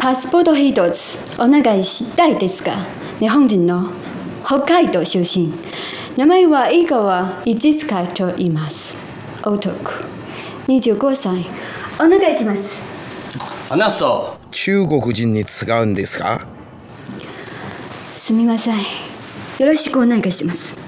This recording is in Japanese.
パスポート一つお願いしたいですが、日本人の北海道出身。名前は井川一塚と言います。男、25歳。お願いします。 話そう。 中国人に使うんですか？ すみません。よろしくお願いします。